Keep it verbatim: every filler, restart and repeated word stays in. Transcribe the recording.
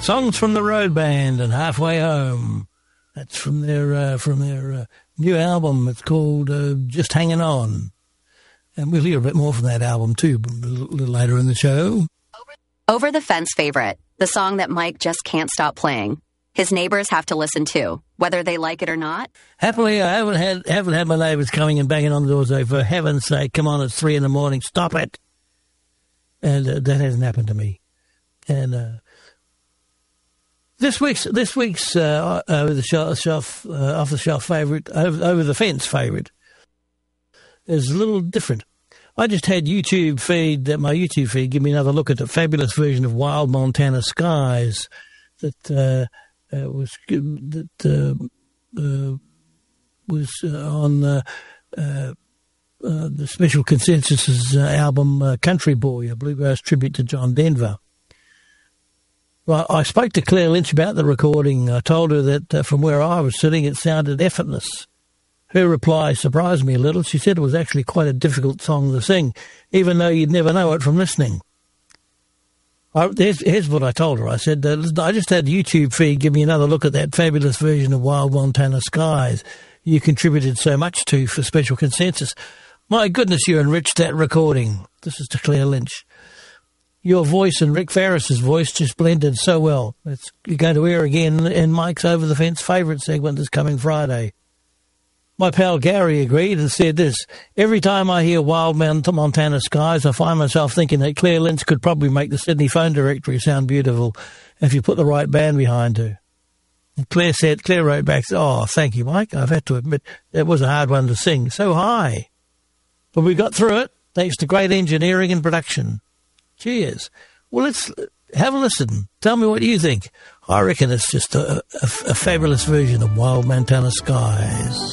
Songs from the Road Band and Halfway Home. That's from their uh, from their uh, new album. It's called uh, Just Hanging On. And we'll hear a bit more from that album too a little later in the show. Over the Fence favorite, the song that Mike just can't stop playing. His neighbors have to listen to, whether they like it or not. Happily, I haven't had haven't had my neighbours coming and banging on the door saying, for heaven's sake, come on, it's three in the morning, stop it. And uh, that hasn't happened to me. And uh, this week's this week's uh, over the shelf, shelf uh, off the shelf favourite, over, over the fence favourite, is a little different. I just had YouTube feed, that my YouTube feed, give me another look at the fabulous version of Wild Montana Skies that. Uh, Uh, was that uh, uh, was uh, on uh, uh, uh, the Special Consensus uh, album uh, Country Boy, a bluegrass tribute to John Denver. Well, I spoke to Claire Lynch about the recording. I told her that uh, from where I was sitting it sounded effortless. Her reply surprised me a little. She said it was actually quite a difficult song to sing, even though you'd never know it from listening. I, here's, here's what I told her. I said, uh, I just had YouTube feed give me another look at that fabulous version of Wild Montana Skies you contributed so much to for Special Consensus. My goodness, you enriched that recording. This is to Claire Lynch. Your voice and Rick Ferris's voice just blended so well. It's, you're going to hear again in Mike's Over the Fence favourite segment this coming Friday. My pal Gary agreed and said this: every time I hear Wild Montana Skies, I find myself thinking that Claire Lynch could probably make the Sydney phone directory sound beautiful if you put the right band behind her. And Claire said, Claire wrote back, oh, thank you, Mike. I've had to admit it was a hard one to sing, so high. But we got through it thanks to great engineering and production. Cheers. Well, let's have a listen. Tell me what you think. I reckon it's just a, a, a fabulous version of Wild Montana Skies.